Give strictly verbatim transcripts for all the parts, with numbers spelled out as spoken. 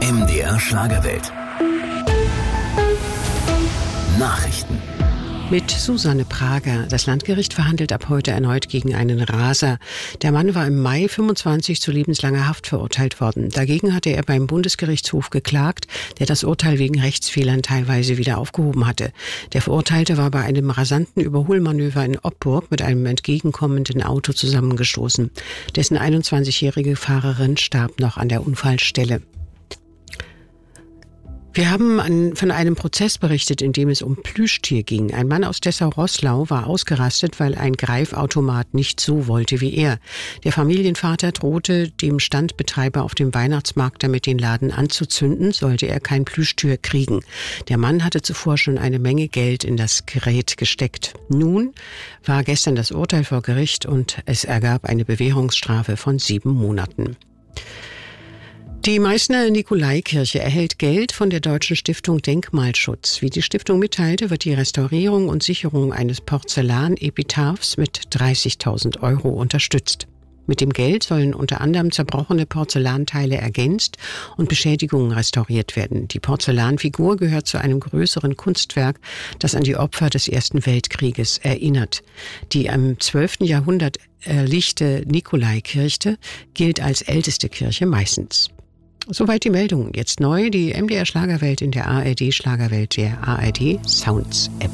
M D R Schlagerwelt. Nachrichten. Mit Susanne Prager. Das Landgericht verhandelt ab heute erneut gegen einen Raser. Der Mann war im Mai fünfundzwanzig zu lebenslanger Haft verurteilt worden. Dagegen hatte er beim Bundesgerichtshof geklagt, der das Urteil wegen Rechtsfehlern teilweise wieder aufgehoben hatte. Der Verurteilte war bei einem rasanten Überholmanöver in Oppburg mit einem entgegenkommenden Auto zusammengestoßen. Dessen einundzwanzigjährige Fahrerin starb noch an der Unfallstelle. Wir haben an, von einem Prozess berichtet, in dem es um Plüschtier ging. Ein Mann aus Dessau-Roßlau war ausgerastet, weil ein Greifautomat nicht so wollte wie er. Der Familienvater drohte dem Standbetreiber auf dem Weihnachtsmarkt damit, den Laden anzuzünden, sollte er kein Plüschtier kriegen. Der Mann hatte zuvor schon eine Menge Geld in das Gerät gesteckt. Nun war gestern das Urteil vor Gericht und es ergab eine Bewährungsstrafe von sieben Monaten. Die Meißner Nikolaikirche erhält Geld von der Deutschen Stiftung Denkmalschutz. Wie die Stiftung mitteilte, wird die Restaurierung und Sicherung eines Porzellanepitaphs mit dreißigtausend Euro unterstützt. Mit dem Geld sollen unter anderem zerbrochene Porzellanteile ergänzt und Beschädigungen restauriert werden. Die Porzellanfigur gehört zu einem größeren Kunstwerk, das an die Opfer des Ersten Weltkrieges erinnert. Die im zwölften Jahrhundert erlichte Nikolaikirche gilt als älteste Kirche Meißens. Soweit die Meldung. Jetzt neu die M D R Schlagerwelt in der A R D Schlagerwelt, der A R D Sounds App.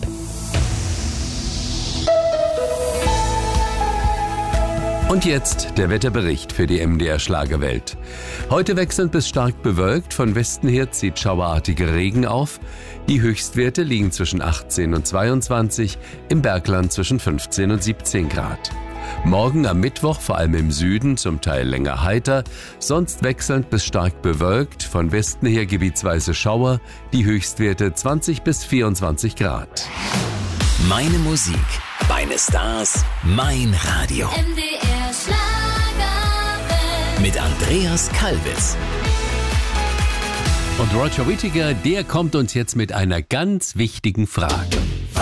Und jetzt der Wetterbericht für die M D R Schlagerwelt. Heute wechselnd bis stark bewölkt, von Westen her zieht schauerartiger Regen auf. Die Höchstwerte liegen zwischen achtzehn und zweiundzwanzig, im Bergland zwischen fünfzehn und siebzehn Grad. Morgen am Mittwoch vor allem im Süden zum Teil länger heiter, sonst wechselnd bis stark bewölkt, von Westen her gebietsweise Schauer, die Höchstwerte zwanzig bis vierundzwanzig Grad. Meine Musik, meine Stars, mein Radio. M D R Schlagerwelt. Mit Andreas Kalbitz. Und Roger Whittaker, der kommt uns jetzt mit einer ganz wichtigen Frage.